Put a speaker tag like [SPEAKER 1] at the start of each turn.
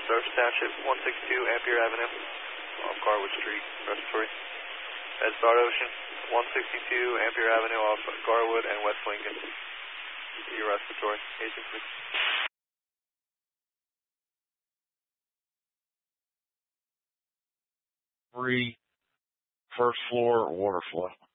[SPEAKER 1] Surface Township, 162 Ampere Avenue, off Garwood Street, respiratory. Start Ocean, 162 Ampere Avenue, off Garwood and West Lincoln. Your respiratory, agent please.
[SPEAKER 2] 3, first floor, water flow.